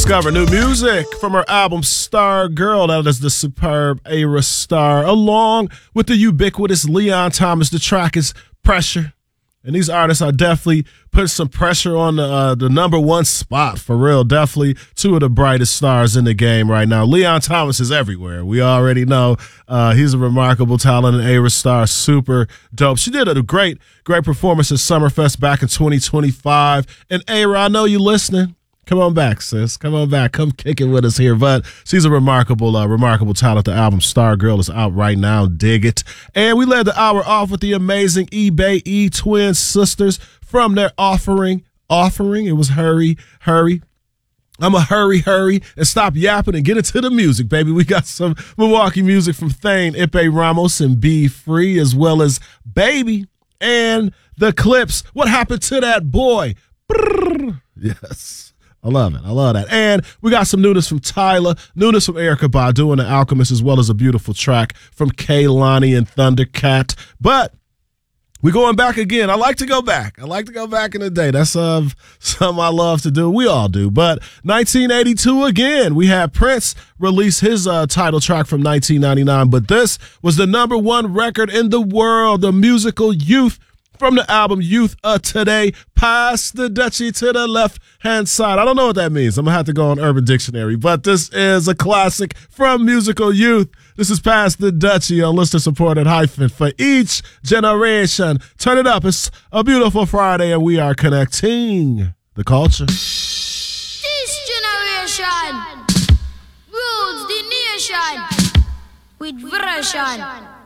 Discover new music from her album Star Girl. That is the superb Ayra Starr, along with the ubiquitous Leon Thomas. The track is Pressure. And these artists are definitely putting some pressure on the number one spot, for real. Definitely two of the brightest stars in the game right now. Leon Thomas is everywhere. We already know he's a remarkable talent, and Ayra Starr, super dope. She did a great performance at Summerfest back in 2025. And Ayra, I know you're listening. Come on back, sis. Come on back. Come kick it with us here. But she's a remarkable talent. The album Star Girl is out right now. Dig it. And we led the hour off with the amazing eBay E-Twin sisters from their offering. It was Hurry. I'm a hurry, and stop yapping and get into the music, baby. We got some Milwaukee music from Thane, Ipe Ramos, and Be Free, as well as Baby and the Clips. What happened to that boy? Brrr. Yes. I love that. And we got some newness from Tyler, newness from Erykah Badu and The Alchemist, as well as a beautiful track from Kehlani and Thundercat. But we're going back again. I like to go back in the day. That's something I love to do. We all do. But 1982 again, we had Prince release his title track from 1999. But this was the number one record in the world, the musical Youth, from the album Youth Today. Pass the Dutchie to the left-hand side. I don't know what that means. I'm going to have to go on Urban Dictionary. But this is a classic from musical Youth. This is Pass the Dutchie on listener-supported hyphen for each generation. Turn it up. It's a beautiful Friday, and we are connecting the culture. This generation rules the nation with version.